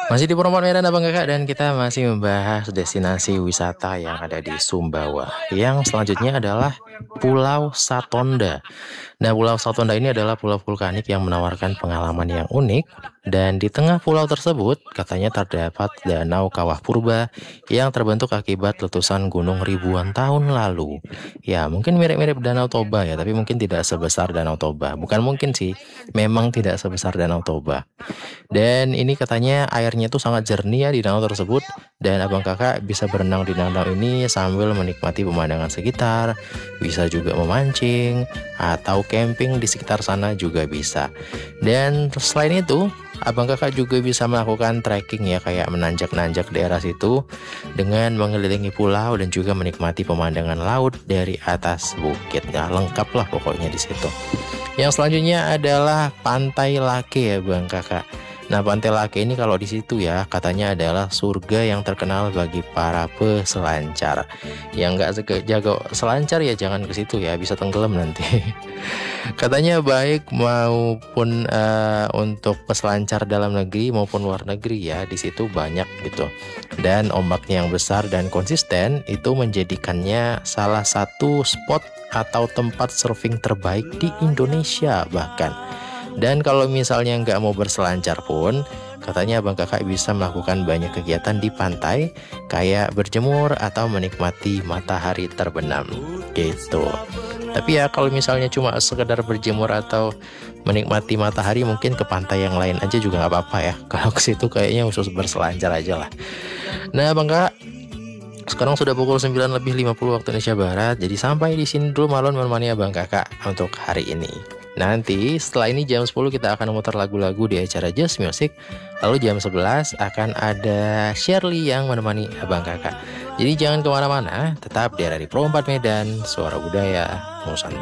Masih di Promote Medan Abang Kakak, dan kita masih membahas destinasi wisata yang ada di Sumbawa. Yang selanjutnya adalah Pulau Satonda. Nah, Pulau Satonda ini adalah pulau vulkanik yang menawarkan pengalaman yang unik, dan di tengah pulau tersebut katanya terdapat Danau Kawah Purba yang terbentuk akibat letusan gunung ribuan tahun lalu. Ya, mungkin mirip-mirip Danau Toba ya, tapi mungkin tidak sebesar Danau Toba. Bukan mungkin sih, memang tidak sebesar Danau Toba. Dan ini katanya airnya tuh sangat jernih ya di danau tersebut, dan abang kakak bisa berenang di danau ini sambil menikmati pemandangan sekitar, bisa juga memancing atau camping di sekitar sana juga bisa. Dan selain itu, abang kakak juga bisa melakukan trekking ya, kayak menanjak-nanjak daerah situ dengan mengelilingi pulau dan juga menikmati pemandangan laut dari atas bukit. Nah, lengkap lah pokoknya di situ. Yang selanjutnya adalah Pantai Lake ya bang kakak. Nah, Pantai Lake ini kalau di situ ya katanya adalah surga yang terkenal bagi para peselancar. Yang nggak jago selancar ya jangan ke situ ya, bisa tenggelam nanti. Katanya baik maupun untuk peselancar dalam negeri maupun luar negeri ya, di situ banyak gitu. Dan ombaknya yang besar dan konsisten itu menjadikannya salah satu spot atau tempat surfing terbaik di Indonesia bahkan. Dan kalau misalnya nggak mau berselancar pun, katanya abang kakak bisa melakukan banyak kegiatan di pantai, kayak berjemur atau menikmati matahari terbenam, gitu. Tapi ya kalau misalnya cuma sekedar berjemur atau menikmati matahari, mungkin ke pantai yang lain aja juga nggak apa-apa ya. Kalau ke situ kayaknya khusus berselancar aja lah. Nah abang kakak, sekarang sudah pukul 9:50 waktu Indonesia Barat. Jadi sampai di sini dulu Malon menemani abang kakak untuk hari ini. Nanti setelah ini jam 10 kita akan memutar lagu-lagu di acara Just Music. Lalu jam 11 akan ada Shirley yang menemani abang kakak. Jadi jangan kemana-mana, tetap di Radio Pro 4 Medan, Suara Budaya Nusantara.